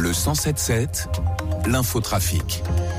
Le 107.7, l'infotrafic.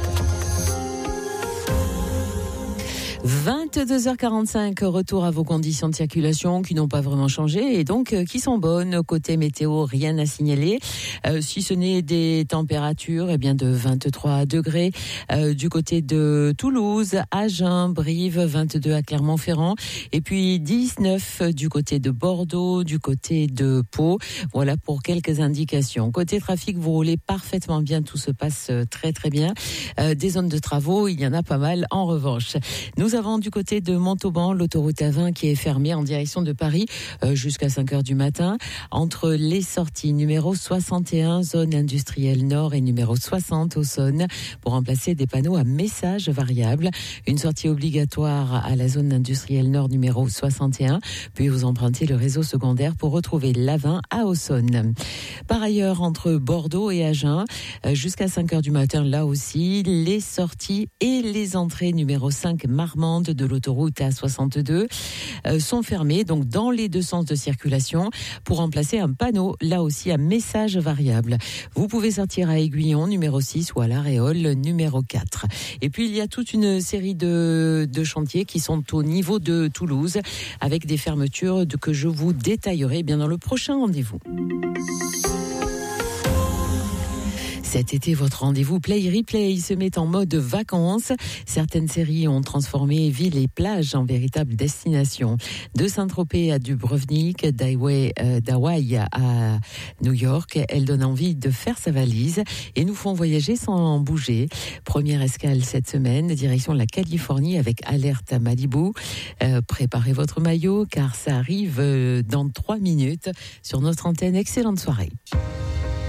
22h45, retour à vos conditions de circulation qui n'ont pas vraiment changé et donc qui sont bonnes. Côté météo, rien à signaler, si ce n'est des températures de 23 degrés du côté de Toulouse, Agen, Brive, 22 à Clermont-Ferrand et puis 19 du côté de Bordeaux, du côté de Pau. Voilà pour quelques indications. Côté trafic, vous roulez parfaitement bien, tout se passe très très bien. Des zones de travaux, il y en a pas mal en revanche. Nous avons du côté de Montauban l'autoroute A20 qui est fermée en direction de Paris jusqu'à 5h du matin entre les sorties numéro 61 zone industrielle nord et numéro 60 Auxonne pour remplacer des panneaux à messages variables. Une sortie obligatoire à la zone industrielle nord numéro 61 puis vous empruntez le réseau secondaire pour retrouver l'A20 à Auxonne. Par ailleurs, entre Bordeaux et Agen jusqu'à 5h du matin là aussi les sorties et les entrées numéro 5 Marmande de l'autoroute A62 sont fermées donc dans les deux sens de circulation pour remplacer un panneau là aussi à message variable. Vous pouvez sortir à Aiguillon numéro 6 ou à l'Aréole numéro 4. Et puis il y a toute une série de chantiers qui sont au niveau de Toulouse avec des fermetures que je vous détaillerai bien dans le prochain rendez-vous. Cet été, votre rendez-vous Play Replay se met en mode vacances. Certaines séries ont transformé villes et plages en véritables destinations. De Saint-Tropez à Dubrovnik, d'Hawaï à New York, elles donnent envie de faire sa valise et nous font voyager sans bouger. Première escale cette semaine, direction la Californie avec alerte à Malibu. Préparez votre maillot car ça arrive dans 3 minutes sur notre antenne. Excellente soirée.